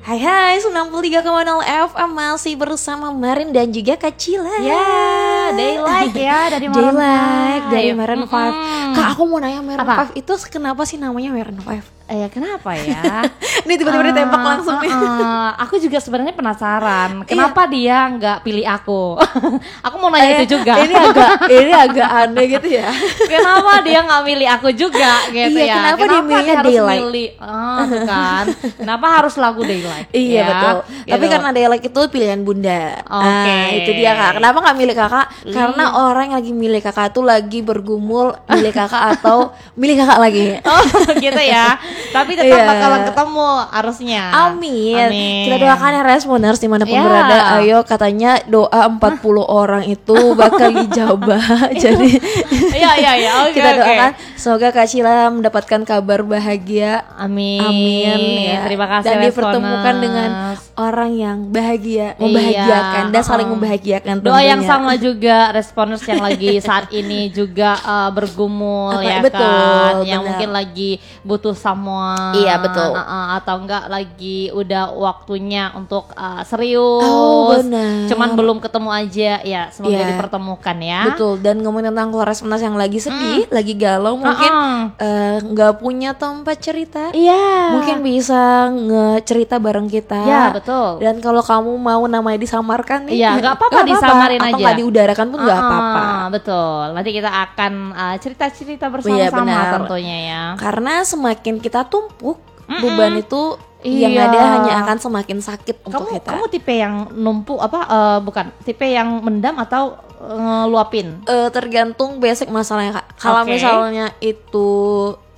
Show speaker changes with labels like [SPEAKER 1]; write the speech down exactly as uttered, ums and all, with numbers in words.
[SPEAKER 1] Hai hai, sembilan puluh tiga koma nol F M masih bersama Marin dan juga Kak Cila.
[SPEAKER 2] Ya, Daylight ya dari Maroon
[SPEAKER 1] Daylight
[SPEAKER 2] five.
[SPEAKER 1] dari Maroon five.
[SPEAKER 2] Mm-mm.
[SPEAKER 1] Kak, aku mau nanya Maroon
[SPEAKER 2] Apa?
[SPEAKER 1] five itu kenapa sih namanya Maroon five?
[SPEAKER 2] Eh, kenapa ya?
[SPEAKER 1] Ini tiba-tiba ditembak langsung nih.
[SPEAKER 2] uh, uh, Aku juga sebenarnya penasaran. Kenapa dia nggak pilih aku? Aku mau nanya itu juga.
[SPEAKER 1] Ini agak ini agak aneh gitu ya.
[SPEAKER 2] Kenapa dia nggak milih aku juga gitu
[SPEAKER 1] Iya,
[SPEAKER 2] ya?
[SPEAKER 1] kenapa dia milihnya
[SPEAKER 2] harus
[SPEAKER 1] Daylight?
[SPEAKER 2] milih? Ah, tuh kan. Kenapa harus lagu Daylight?
[SPEAKER 1] Iya
[SPEAKER 2] ya?
[SPEAKER 1] betul.
[SPEAKER 2] Gitu.
[SPEAKER 1] Tapi karena Daylight itu pilihan bunda.
[SPEAKER 2] Oke.
[SPEAKER 1] Nah, itu dia Kak. Kenapa nggak milih kakak? Karena orang yang lagi milih kakak tuh lagi bergumul milih kakak atau milih kakak lagi.
[SPEAKER 2] Oh gitu ya. Tapi tetap
[SPEAKER 1] Iya.
[SPEAKER 2] bakalan ketemu harusnya.
[SPEAKER 1] Amin.
[SPEAKER 2] Amin.
[SPEAKER 1] Kita doakan ya Responers dimanapun
[SPEAKER 2] Ya.
[SPEAKER 1] berada. Ayo, katanya doa empat puluh orang itu bakal dijabah. Jadi
[SPEAKER 2] Iya iya iya. Oke
[SPEAKER 1] kita
[SPEAKER 2] oke.
[SPEAKER 1] doakan semoga Kak Cila mendapatkan kabar bahagia.
[SPEAKER 2] Amin.
[SPEAKER 1] Amin ya.
[SPEAKER 2] Terima kasih
[SPEAKER 1] Dan
[SPEAKER 2] Responers.
[SPEAKER 1] dipertemukan dengan orang yang bahagia, membahagiakan
[SPEAKER 2] Iya,
[SPEAKER 1] dan saling
[SPEAKER 2] uh-uh.
[SPEAKER 1] membahagiakan.
[SPEAKER 2] Doa yang
[SPEAKER 1] tentunya.
[SPEAKER 2] sama juga Responers yang lagi saat ini juga uh, bergumul
[SPEAKER 1] Apa,
[SPEAKER 2] ya
[SPEAKER 1] betul,
[SPEAKER 2] kan, yang
[SPEAKER 1] benar.
[SPEAKER 2] mungkin lagi butuh someone.
[SPEAKER 1] Iya, betul.
[SPEAKER 2] uh, uh, atau enggak lagi udah waktunya untuk uh, serius.
[SPEAKER 1] Oh, benar.
[SPEAKER 2] Cuman belum ketemu aja ya. Semoga
[SPEAKER 1] Iya.
[SPEAKER 2] dipertemukan ya.
[SPEAKER 1] Betul, dan ngomongin tentang Responers yang lagi sedih, lagi galau, mungkin
[SPEAKER 2] Uh-uh.
[SPEAKER 1] eh, nggak punya tempat cerita.
[SPEAKER 2] Iya.
[SPEAKER 1] Mungkin bisa nge-cerita bareng kita.
[SPEAKER 2] Ya betul.
[SPEAKER 1] Dan kalau kamu mau namanya disamarkan nih,
[SPEAKER 2] Iya, nggak apa-apa disamarin
[SPEAKER 1] atau
[SPEAKER 2] aja.
[SPEAKER 1] nggak diudarakan pun nggak
[SPEAKER 2] Ah,
[SPEAKER 1] apa-apa.
[SPEAKER 2] betul. Nanti kita akan uh, cerita-cerita bersama-sama
[SPEAKER 1] Iya, benar.
[SPEAKER 2] tentunya ya.
[SPEAKER 1] Karena semakin kita tumpuk
[SPEAKER 2] Mm-mm.
[SPEAKER 1] beban itu, yang
[SPEAKER 2] Iya.
[SPEAKER 1] ada hanya akan semakin sakit untuk
[SPEAKER 2] Kamu
[SPEAKER 1] kita.
[SPEAKER 2] kamu tipe yang numpuk apa? eh, bukan, tipe yang mendam atau eh, ngeluapin?
[SPEAKER 1] Eh, tergantung basic masalahnya Kak. Kalau
[SPEAKER 2] Oke.
[SPEAKER 1] misalnya itu